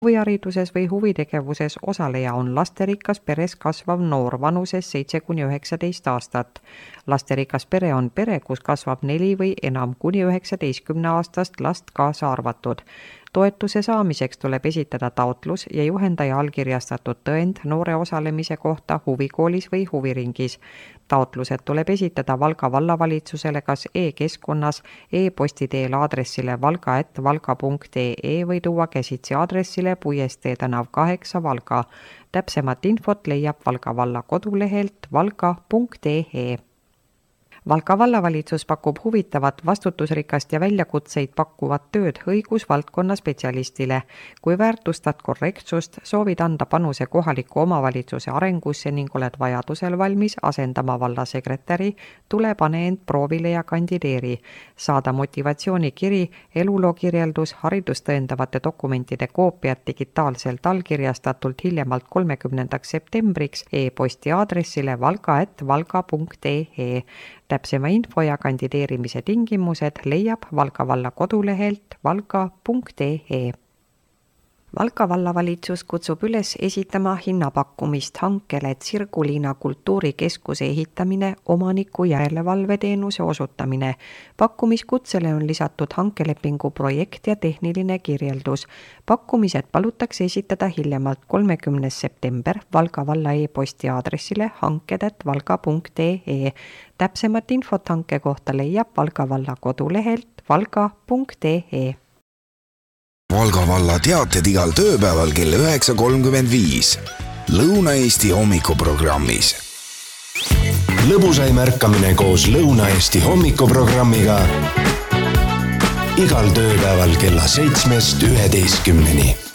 Huvihariduses või huvitegevuses osaleja on lasterikas peres kasvav noor vanuses 7–19 aastat. Lasterikas pere on pere, kus kasvab 4 või enam kuni 19-aastast last kaasa arvatud. Toetuse saamiseks tuleb esitada taotlus ja juhendaja allkirjastatud tõend noore osalemise kohta huvikoolis või huviringis. Taotlused tuleb esitada Valga vallavalitsusele kas e-keskkonnas, e-posti teel aadressile valga@valga.ee või tuua käsitsi aadressile Puiestee tänav 8 Valga. Täpsemat infot leiab Valga valla kodulehelt valga.ee. Valga vallavalitsus pakub huvitavat, vastutusrikast ja väljakutseid pakkuvat tööd õigusvaldkonna spetsialistile. Kui väärtustad korrektsust, soovid anda panuse kohaliku omavalitsuse arengusse ning oled vajadusel valmis asendama vallasekretäri, tule pane end proovile ja kandideeri. Saada motivatsioonikiri, elulookirjeldus, haridust tõendavate dokumentide koopiad digitaalselt allkirjastatult hiljemalt 30. septembriks e-posti aadressile valga@valga.ee. Täpsema info ja kandideerimise tingimused leiab Valga valla kodulehelt valga.ee. Valga vallavalitsus kutsub üles esitama hinnapakkumist hankele Tsirguliina kultuurikeskuse ehitamine, omaniku järelevalveteenuse osutamine. Pakkumiskutsele on lisatud hankelepingu projekt ja tehniline kirjeldus. Pakkumised palutakse esitada hiljemalt 30. september Valga valla e-posti aadressile hanked@valga.ee. Täpsemat infot hanke kohta leiab Valga valla kodulehelt valga.ee. Valga valla teated igal tööpäeval kell 9:35 Lõuna-Eesti hommikuprogrammis. Lõbusaim ärkamine koos Lõuna-Eesti hommikuprogrammiga igal tööpäeval kella 7-11.